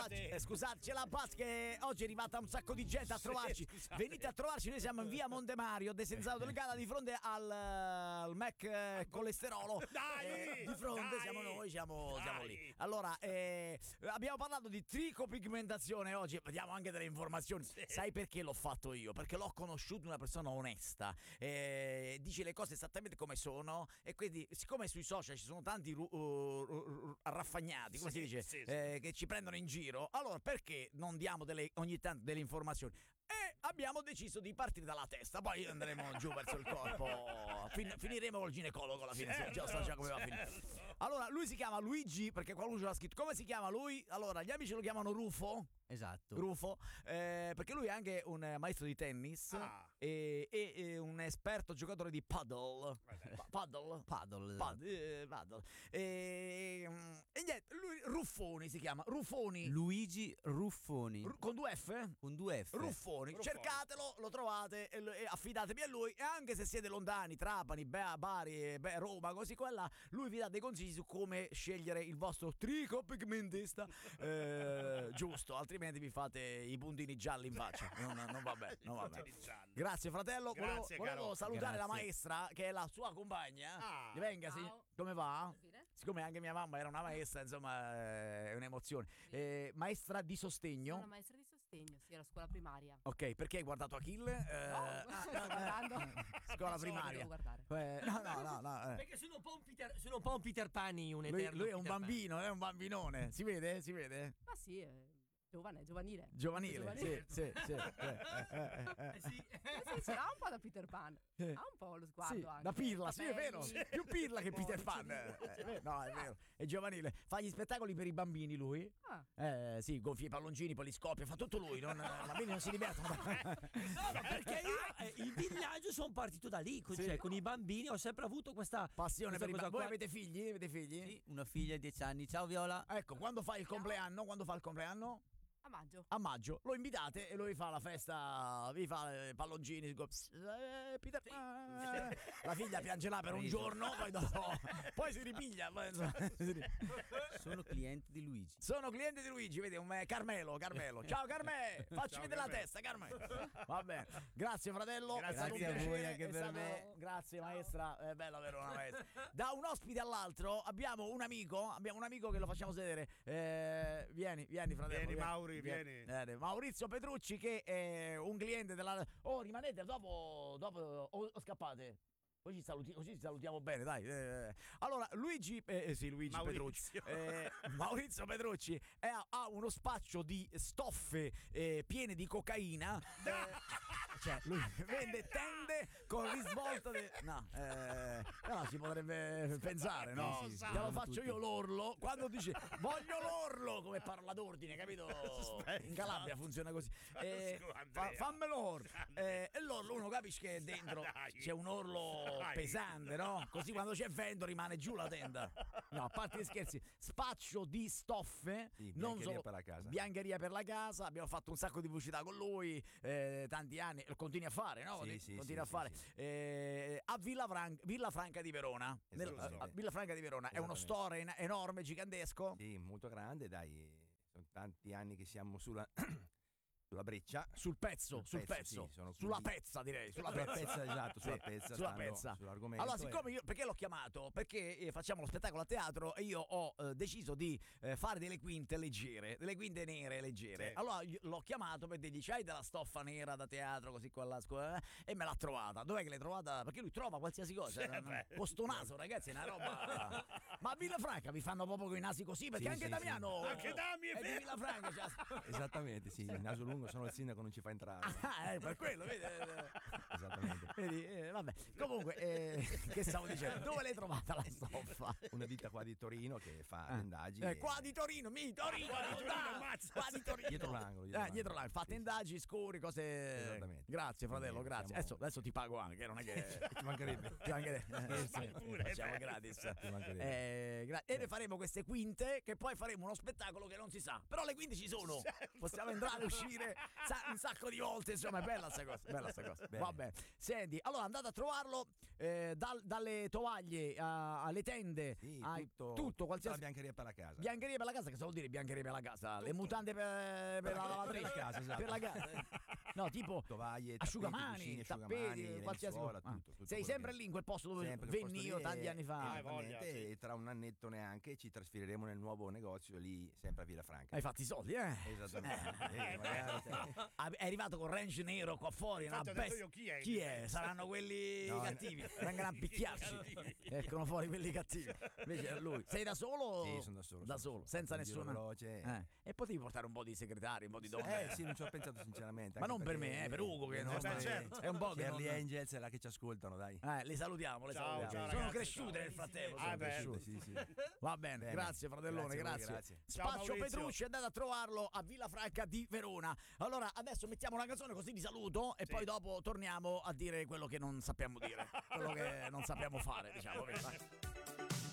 Scusate, c'è la Buzz che oggi è arrivata un sacco di gente a trovarci. Venite a trovarci, noi siamo in via Monte Mario, Desenzano del Gala, di fronte al Mac Colesterolo. Dai! Di fronte dai, siamo noi, siamo dai. lì. Allora, abbiamo parlato di tricopigmentazione oggi, vediamo anche delle informazioni. Sai perché l'ho fatto io? Perché l'ho conosciuto una persona onesta, dice le cose esattamente come sono, e quindi siccome sui social ci sono tanti raffagnati, come si dice, che ci prendono in giro, allora perché non diamo ogni tanto delle informazioni? E abbiamo deciso di partire dalla testa, poi andremo giù verso il corpo, finiremo col ginecologo alla fine, so già come va a finire. Allora, lui si chiama Luigi, perché qualcuno ce l'ha scritto. Come si chiama lui? Allora, gli amici lo chiamano Rufo. Esatto. Rufo, perché lui è anche un maestro di tennis e un esperto giocatore di paddle. E niente, lui Ruffoni si chiama. Ruffoni. Luigi Ruffoni. Con 2 F? Con 2 F. Ruffoni. Cercatelo, lo trovate e affidatevi a lui. E anche se siete lontani, Trapani, Bari, Roma, così quella, lui vi dà dei consigli su come scegliere il vostro tricopigmentista giusto, altrimenti vi fate i puntini gialli in faccia. Non va bene, non va bene. Grazie fratello. Volevo salutare la maestra, che è la sua compagna. Venga, come va? Siccome anche mia mamma era una maestra, insomma, è un'emozione. Maestra di sostegno. Sono una maestra di sostegno, sì, alla scuola primaria. Ok, perché hai guardato Achille? Scuola primaria. No. Perché sono un po' un Peter Pan, un eterno. Lui è un bambino, è un bambinone. Si vede? Ah sì, giovanile. Sì. Sì, ha un po' da Peter Pan. Ha un po' lo sguardo anche. Da pirla, sì, è vero. Più pirla che Peter Pan. No, è vero. È giovanile. Fa gli spettacoli per i bambini lui. Sì, gonfia i palloncini, poi li scoppia, fa tutto lui. I bambini non si divertono. No, perché io in villaggio sono partito da lì, cioè con i bambini ho sempre avuto questa passione per i bambini. Voi qua. avete figli? Sì, una figlia di 10 anni. Ciao Viola. Ecco, quando fa il compleanno? A maggio lo invitate e lui fa la festa, vi fa i palloncini, Peter Pan. La figlia piangerà per un giorno, poi si ripiglia. Sono clienti di Luigi. Vedi, un Carmelo. Ciao Carmè, facci vedere la testa, Carmè. Va bene, grazie fratello. Grazie a voi anche per me. Grazie maestra, è bello avere una maestra. Da un ospite all'altro abbiamo un amico che lo facciamo sedere. Vieni fratello. Vieni. Maurizio Petrucci, che è un cliente della. Rimanete dopo o scappate? Così salutiamo bene, dai. Allora, Luigi Petrucci. Maurizio Petrucci ha uno spaccio di stoffe piene di cocaina. Cioè, lui vende tende con risvolto no, si potrebbe pensare, no? Glielo faccio io l'orlo. Quando dice voglio l'orlo, come parola d'ordine, capito? In Calabria funziona così. Fammelo orlo. E l'orlo, uno capisce che dentro c'è un orlo pesante, no? Così quando c'è vento rimane giù la tenda. No, a parte gli scherzi, spaccio di stoffe, non solo per la casa. Biancheria per la casa. Abbiamo fatto un sacco di pubblicità con lui, tanti anni. Lo continui a fare, no? Continui a fare. A Villa Franca di Verona. Villa Franca di Verona è uno store enorme, gigantesco. Sì, molto grande, dai. Sono tanti anni che siamo sulla breccia, sul pezzo, sì, sulla pezza, direi, sulla pezza, esatto, sulla pezza, sull'argomento. Allora, siccome io, perché l'ho chiamato? Perché facciamo lo spettacolo a teatro e io ho deciso di fare delle quinte leggere, delle quinte nere leggere. Sì. Allora l'ho chiamato per dirgli: c'hai della stoffa nera da teatro, così qua là, e me l'ha trovata. Dov'è che l'hai trovata? Perché lui trova qualsiasi cosa. Con sto naso, ragazzi, è una roba. Ma a Villa Franca vi fanno proprio con i nasi così, perché anche Damiano, anche Dami è di Villa Franca, esattamente, sì, il naso lungo, sono il sindaco, non ci fa entrare. Per quello, vedi? Esattamente. Vedi, vabbè. Comunque, che stavo dicendo? Dove l'hai trovata la stoffa? Una ditta qua di Torino che fa indagini. Qua di Torino, qua di Torino. Dietro l'angolo. Dietro l'angolo. Fate indagini, scuri, cose. Esattamente. Grazie, fratello, grazie. Adesso ti pago anche, non è che. Ti mancherebbe. Facciamo gratis. E ne faremo queste quinte, che poi faremo uno spettacolo che non si sa. Però le quinte ci sono. Possiamo entrare e uscire. un sacco di volte, insomma, è bella sta cosa, Bene. Vabbè, senti, allora andate a trovarlo dalle tovaglie alle tende, Sì, tutto tutta la qualsiasi biancheria per la casa. biancheria per la casa. Che cosa vuol dire biancheria per la casa? Le mutande per la lavatrice, Per la casa, esatto. per la casa. No, tipo Tovaglie, asciugamani, tappeti, qualsiasi cosa. tutto Sei quello sempre che- lì in quel posto dove Sempre quel venni posto io lì tanti anni fa. esattamente, e tra un annetto neanche ci trasferiremo nel nuovo negozio lì, sempre a Villafranca. Hai fatto i soldi, eh? Esattamente. È arrivato con range nero qua fuori. Infatti una ho detto bestia. io chi è? Chi è? Saranno quelli No, cattivi. Vengono a picchiarci. Escono fuori quelli cattivi. Invece è lui. Sei da solo? Sì, sono da solo. Da solo, senza Fatto un giro nessuna. veloce. E potevi portare un po' di segretari, un po' di donne. Sì, non ci ho pensato sinceramente. Ma anche non per perché me, per Ugo che non nostri- certo. è un po' che Charlie non... Angels è là che ci ascoltano, dai. Le salutiamo, le Ciao, salutiamo. ciao, Sono ragazzi, cresciute ciao. nel frattempo. Ah, sono beh. cresciute. Sì. Va bene, Bene. grazie fratellone, Grazie a voi, grazie. grazie. Ciao, Spaccio Maurizio. Petrucci, andate a trovarlo a Villafranca di Verona. Allora, adesso mettiamo una canzone così vi saluto e poi dopo torniamo a dire quello che non sappiamo dire, quello che non sappiamo fare, diciamo. Vai.